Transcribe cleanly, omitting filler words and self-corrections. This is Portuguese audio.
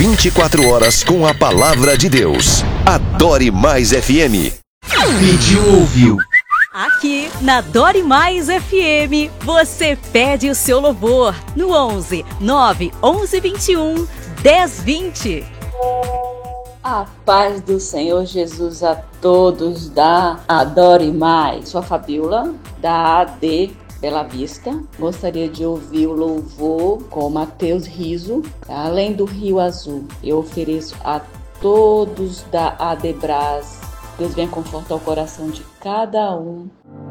24 horas com a palavra de Deus. Adore Mais FM. Pediu, ouviu. Aqui na Adore Mais FM, você pede o seu louvor no 11 9 11 21 10 20. A paz do Senhor Jesus a todos da Adore Mais. Sou a Fabiola, da AD Bela Vista. Gostaria de ouvir o louvor com Mateus Riso, Além do Rio Azul. Eu ofereço a todos da ADBras. Deus venha confortar o coração de cada um.